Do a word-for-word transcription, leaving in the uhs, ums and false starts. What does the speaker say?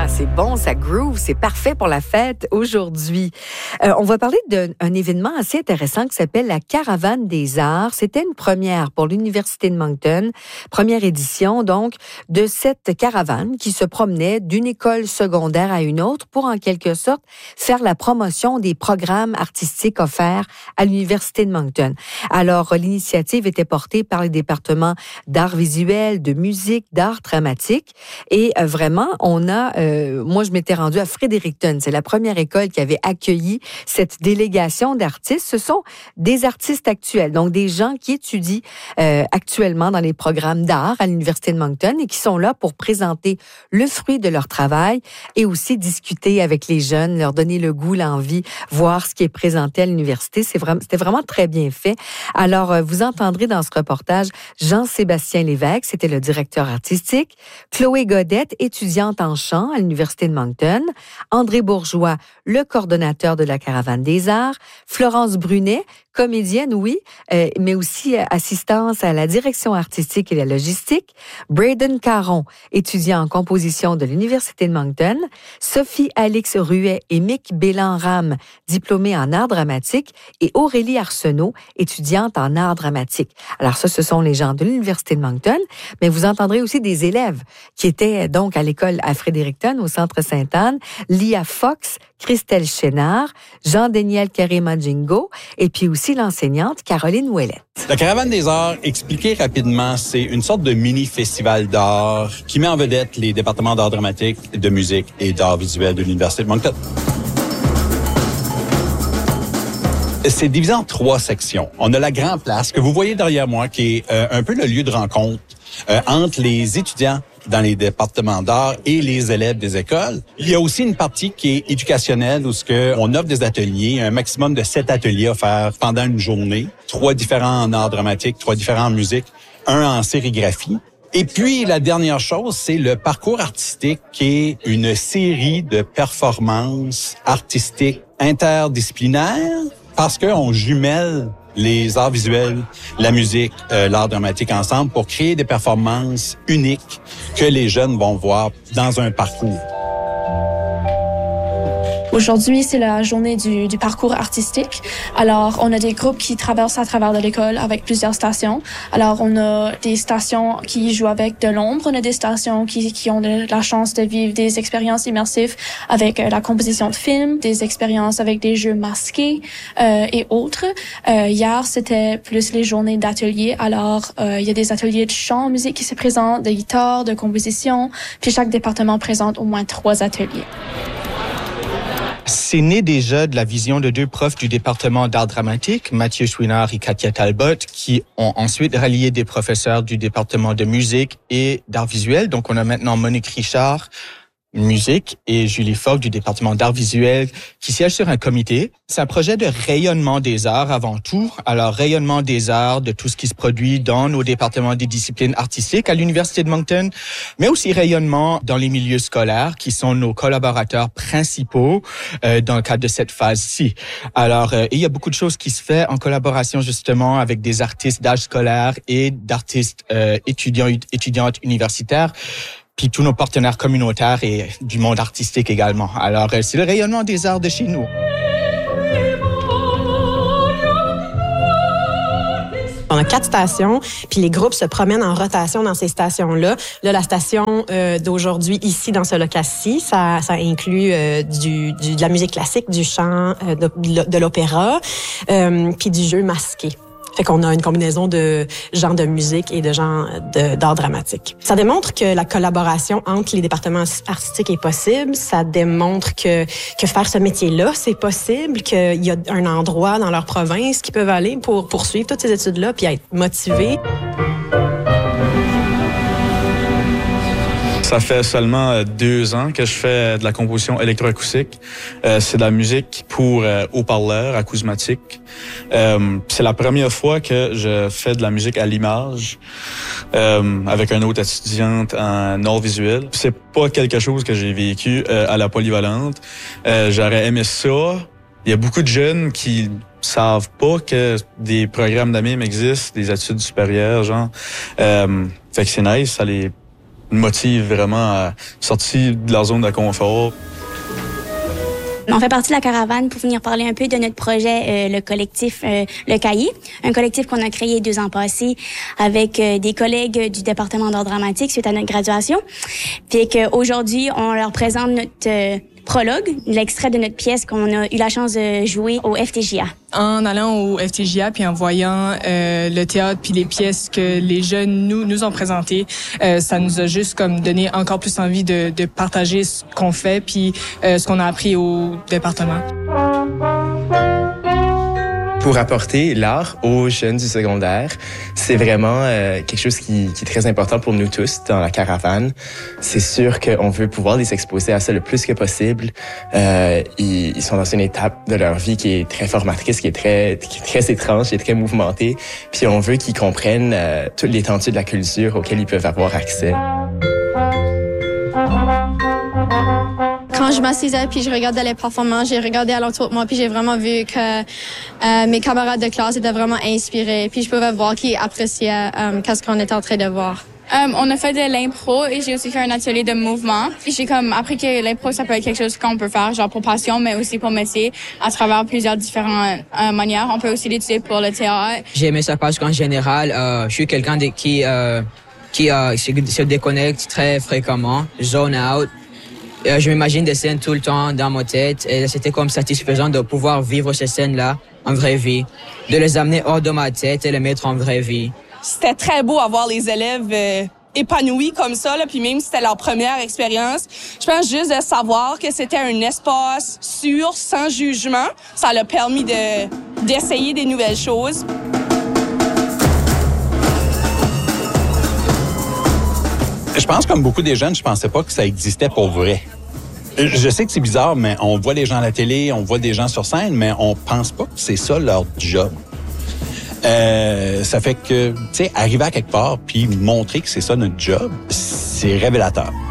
Ah, c'est bon, ça groove, c'est parfait pour la fête aujourd'hui. Euh, on va parler d'un événement assez intéressant qui s'appelle la Caravane des Arts. C'était une première pour l'Université de Moncton, première édition donc de cette caravane qui se promenait d'une école secondaire à une autre pour en quelque sorte faire la promotion des programmes artistiques offerts à l'Université de Moncton. Alors, l'initiative était portée par les départements d'art visuel, de musique, d'art dramatique et euh, vraiment, on a Euh, moi, je m'étais rendue à Fredericton. C'est la première école qui avait accueilli cette délégation d'artistes. Ce sont des artistes actuels, donc des gens qui étudient euh, actuellement dans les programmes d'art à l'Université de Moncton et qui sont là pour présenter le fruit de leur travail et aussi discuter avec les jeunes, leur donner le goût, l'envie, voir ce qui est présenté à l'université. C'est vraiment, c'était vraiment très bien fait. Alors, euh, vous entendrez dans ce reportage Jean-Sébastien Lévesque, c'était le directeur artistique, Chloé Godette, étudiante en chant à l'Université de Moncton, André Bourgeois, le coordonnateur de la Caravane des Arts, Florence Brunet, comédienne, oui, euh, mais aussi euh, assistance à la direction artistique et la logistique, Braden Caron, étudiant en composition de l'Université de Moncton, Sophie Alix Ruet et Mick Bélan-Ram, diplômés en art dramatique, et Aurélie Arsenault, étudiante en art dramatique. Alors ça, ce sont les gens de l'Université de Moncton, mais vous entendrez aussi des élèves qui étaient donc à l'école à Fredericton, au Centre Sainte-Anne, Lia Fox, Christelle Chénard, Jean-Daniel Karima-Jingo, et puis aussi l'enseignante Caroline Ouellette. La Caravane des Arts, expliqué rapidement, c'est une sorte de mini-festival d'art qui met en vedette les départements d'art dramatique, de musique et d'art visuel de l'Université de Moncton. C'est divisé en trois sections. On a la Grand Place, que vous voyez derrière moi, qui est euh, un peu le lieu de rencontre euh, entre les étudiants dans les départements d'art et les élèves des écoles. Il y a aussi une partie qui est éducationnelle où ce que on offre des ateliers, un maximum de sept ateliers offerts pendant une journée, trois différents en art dramatique, trois différents en musique, un en sérigraphie. Et puis, la dernière chose, c'est le parcours artistique qui est une série de performances artistiques interdisciplinaires parce qu'on jumelle les arts visuels, la musique, euh, l'art dramatique ensemble pour créer des performances uniques que les jeunes vont voir dans un parcours. Aujourd'hui, c'est la journée du, du parcours artistique. Alors, on a des groupes qui traversent à travers de l'école avec plusieurs stations. Alors, on a des stations qui jouent avec de l'ombre. On a des stations qui, qui ont de, la chance de vivre des expériences immersives avec euh, la composition de films, des expériences avec des jeux masqués euh, et autres. Euh, hier, c'était plus les journées d'ateliers. Alors, euh, il y a des ateliers de chant, musique qui se présentent, de guitare, de composition. Puis chaque département présente au moins trois ateliers. C'est né déjà de la vision de deux profs du département d'art dramatique, Mathieu Chouinard et Katia Talbot, qui ont ensuite rallié des professeurs du département de musique et d'art visuel. Donc, on a maintenant Monique Richard, musique, et Julie Fogg du département d'art visuel qui siège sur un comité. C'est un projet de rayonnement des arts avant tout. Alors, rayonnement des arts, de tout ce qui se produit dans nos départements des disciplines artistiques à l'Université de Moncton, mais aussi rayonnement dans les milieux scolaires qui sont nos collaborateurs principaux euh, dans le cadre de cette phase-ci. Alors, euh, il y a beaucoup de choses qui se fait en collaboration justement avec des artistes d'âge scolaire et d'artistes euh, étudiants, étudiantes universitaires, puis tous nos partenaires communautaires et du monde artistique également. Alors, c'est le rayonnement des arts de chez nous. On a quatre stations, puis les groupes se promènent en rotation dans ces stations-là. Là, la station euh, d'aujourd'hui, ici, dans ce local-ci, ça, ça inclut euh, du, du, de la musique classique, du chant, euh, de, de l'opéra, euh, puis du jeu masqué. Fait qu'on a une combinaison de genres de musique et de genres de, d'art dramatique. Ça démontre que la collaboration entre les départements artistiques est possible. Ça démontre que, que faire ce métier-là, c'est possible, qu'il y a un endroit dans leur province qu'ils peuvent aller pour poursuivre toutes ces études-là puis être motivés. Ça fait seulement deux ans que je fais de la composition électroacoustique. Euh, c'est de la musique pour euh, haut-parleurs acousmatiques. Euh, c'est la première fois que je fais de la musique à l'image euh, avec un autre étudiante en art visuel. C'est pas quelque chose que j'ai vécu euh, à la polyvalente. Euh, j'aurais aimé ça. Il y a beaucoup de jeunes qui savent pas que des programmes d'A M I M existent, des études supérieures, genre. Euh, fait que c'est nice, ça les me motive vraiment à sortir de la zone de confort. On fait partie de la caravane pour venir parler un peu de notre projet, euh, le collectif euh, Le Cahier, un collectif qu'on a créé deux ans passés avec euh, des collègues du département d'art dramatique suite à notre graduation. Puis qu'aujourd'hui, on leur présente notre euh, prologue, l'extrait de notre pièce qu'on a eu la chance de jouer au F T J A. En allant au F T J A puis en voyant euh, le théâtre puis les pièces que les jeunes nous nous ont présentées, euh, ça nous a juste comme donné encore plus envie de, de partager ce qu'on fait puis euh, ce qu'on a appris au département. Pour apporter l'art aux jeunes du secondaire, c'est vraiment euh, quelque chose qui, qui est très important pour nous tous dans la caravane. C'est sûr qu'on veut pouvoir les exposer à ça le plus que possible. Euh, ils, ils sont dans une étape de leur vie qui est très formatrice, qui est très, qui est très étrange, qui est très mouvementée. Puis on veut qu'ils comprennent euh, toute l'étendue de la culture auquel ils peuvent avoir accès. Quand je m'assisais puis je regardais les performances, j'ai regardé alentour de moi puis j'ai vraiment vu que euh, mes camarades de classe étaient vraiment inspirés. Puis je pouvais voir qu'ils appréciaient euh, qu'est-ce qu'on était en train de voir. Um, on a fait de l'impro et j'ai aussi fait un atelier de mouvement. Puis j'ai comme appris que l'impro, ça peut être quelque chose qu'on peut faire, genre pour passion, mais aussi pour métier, à travers plusieurs différentes euh, manières. On peut aussi l'utiliser pour le théâtre. J'ai aimé ça parce qu'en général, euh, je suis quelqu'un de, qui, euh, qui euh, se, se déconnecte très fréquemment, zone out. Euh, je m'imagine des scènes tout le temps dans ma tête et c'était comme satisfaisant de pouvoir vivre ces scènes-là en vraie vie, de les amener hors de ma tête et les mettre en vraie vie. C'était très beau à voir les élèves euh, épanouis comme ça, là, puis même si c'était leur première expérience, je pense juste de savoir que c'était un espace sûr, sans jugement, ça leur a permis de, d'essayer des nouvelles choses. Je pense, comme beaucoup des jeunes, je pensais pas que ça existait pour vrai. Je sais que c'est bizarre, mais on voit les gens à la télé, on voit des gens sur scène, mais on pense pas que c'est ça leur job. Euh, ça fait que, tu sais, arriver à quelque part puis montrer que c'est ça notre job, c'est révélateur.